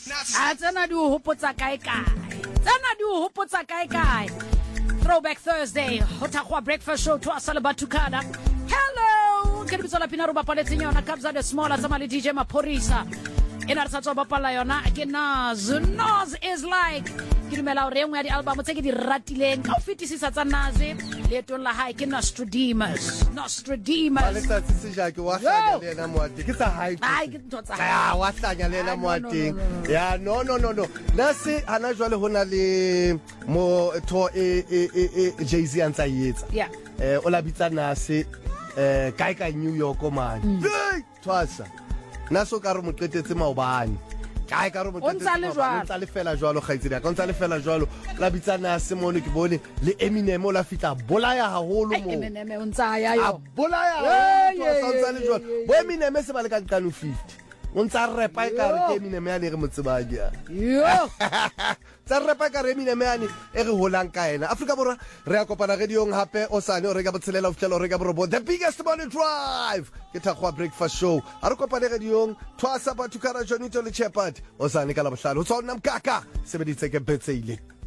tsena di o hopotsa kae kae. Throwback Thursday, Hotakwa Breakfast Show, Twasala Batukada. Hello, ke bitso la pina ro bapaletse yona Kabza the Small as amali DJ Maphorisa. Ena re tsatsa bapala yona ke Nas is like ke dumela hore engwe ya di album tse ke di ratileng ka o fetisisa tsa Nas leetong la hae ke Nostradamus Alexander Sisha ke wa hlanya le ena moateng ke tsa hae ke ntotsa ya wa hlanya le ena moateng ya no Nase hana jwale hona le mo to Jay-Z antsa yetsa o la bitsa Nase kae New York man twasa Naso ka re mo qetetse maobane kae ka re mo qetetse ntsa le fela jwalo gaitsedi ka ntsa le fela jwalo la bitsa Nase mono ke bone le Eminem o la fitla bolaya haholo mo Eminem o ntsa ya yo bolaya ntsa le jwalo bo Eminem se ba le ka nkano 50 o ntsa repa ka re ke Eminem ya le re motsebadi yo tsa repa ka re Eminem ya ni e re holang ka ena Afrika Borwa re a kopana radiong hape o sane o re ka botshelela o fitlela o re ka borobo the biggest morning drive ke Thakgwa breakfast show a re kopane radiong Twasa Batukara Jonito le Shepherd o sane ka la bohlalo o tsona mkaka sebeditse ke betseile